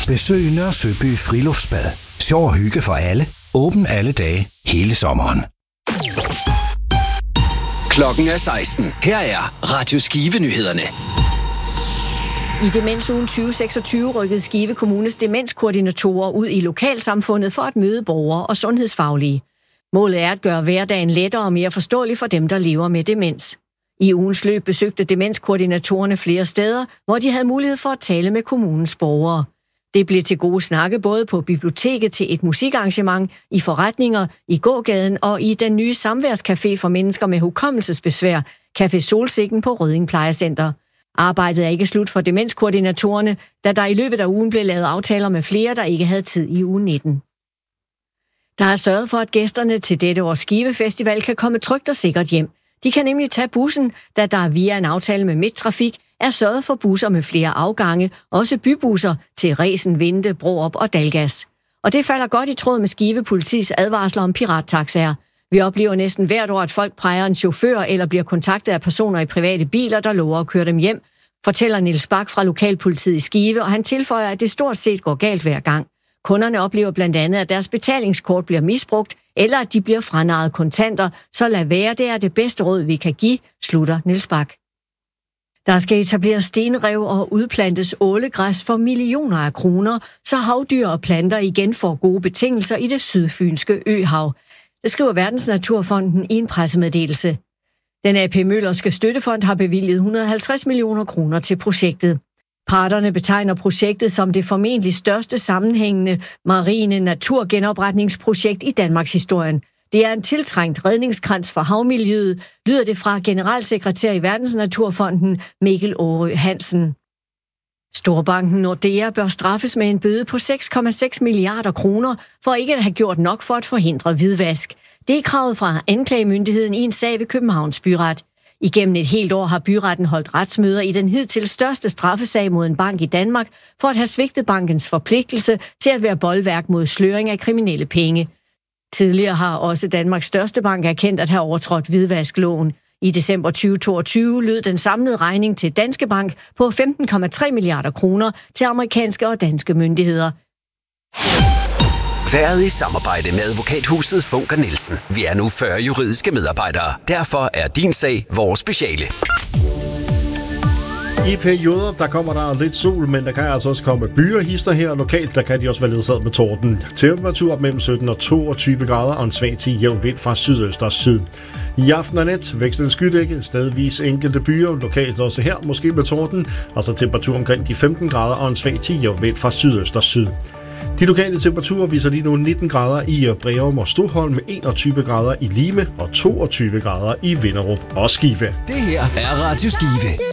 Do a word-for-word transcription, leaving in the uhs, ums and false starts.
Besøg Nørre Søby Friluftsbad. Sjov og hygge for alle. Åben alle dage, hele sommeren. Klokken er seksten. Her er Radio Skive-nyhederne. I Demensugen tyve seksogtyve rykkede Skive Kommunes demenskoordinatorer ud i lokalsamfundet for at møde borgere og sundhedsfaglige. Målet er at gøre hverdagen lettere og mere forståelig for dem, der lever med demens. I ugens løb besøgte demenskoordinatorerne flere steder, hvor de havde mulighed for at tale med kommunens borgere. Det blev til gode snakke både på biblioteket til et musikarrangement, i forretninger, i gågaden og i den nye samværscafé for mennesker med hukommelsesbesvær, Café Solsikken på Rødding Plejecenter. Arbejdet er ikke slut for demenskoordinatorerne, da der i løbet af ugen blev lavet aftaler med flere, der ikke havde tid i uge nitten. Der er sørget for, at gæsterne til dette års Skive Festival kan komme trygt og sikkert hjem. De kan nemlig tage bussen, da der via en aftale med Midttrafik er sørget for busser med flere afgange, også bybusser til Resen, Vinde, Brorup og Dalgas. Og det falder godt i tråd med Skive Politis advarsler om pirattaxaer. Vi oplever næsten hvert år, at folk præger en chauffør eller bliver kontaktet af personer i private biler, der lover at køre dem hjem, fortæller Niels Bak fra Lokalpolitiet i Skive, og han tilføjer, at det stort set går galt hver gang. Kunderne oplever blandt andet, at deres betalingskort bliver misbrugt, eller at de bliver franarret kontanter, så lad være, det er det bedste råd, vi kan give, slutter Niels Bak. Der skal etableres stenrev og udplantes ålegræs for millioner af kroner, så havdyr og planter igen får gode betingelser i det sydfynske øhav. Det skriver Verdensnaturfonden i en pressemeddelelse. Den A P Møllerske Støttefond har bevilget et hundrede og halvtreds millioner kroner til projektet. Parterne betegner projektet som det formentlig største sammenhængende marine naturgenopretningsprojekt i Danmarks historien. Det er en tiltrængt redningskrans for havmiljøet, lyder det fra generalsekretær i Verdensnaturfonden Mikkel Aarø Hansen. Storbanken Nordea bør straffes med en bøde på seks komma seks milliarder kroner for ikke at have gjort nok for at forhindre hvidvask. Det er kravet fra anklagemyndigheden i en sag ved Københavns Byret. Igennem et helt år har byretten holdt retsmøder i den hidtil største straffesag mod en bank i Danmark for at have svigtet bankens forpligtelse til at være bolværk mod sløring af kriminelle penge. Tidligere har også Danmarks største bank erkendt at have overtrådt hvidvaskloven. I december tyve toogtyve lød den samlede regning til Danske Bank på femten komma tre milliarder kroner til amerikanske og danske myndigheder. Været i samarbejde med advokathuset Funker Nielsen. Vi er nu fyrre juridiske medarbejdere. Derfor er din sag vores speciale. I perioder, der kommer der lidt sol, men der kan altså også komme byer hister her. Lokalt, der kan de også være ledsaget med torden. Temperatur op mellem sytten og toogtyve grader og en svag til jævn vind fra sydøst og syd. I aften og nat vekslende skydække, stedvis enkelte byer, lokalt også her, måske med torden. Og så temperatur omkring de femten grader og en svag til jævn vind fra sydøst og syd. De lokale temperaturer viser lige nu nitten grader i Breum og Stoholm, med enogtyve grader i Lime og toogtyve grader i Vinderup og Skive. Det her er Radio Skive.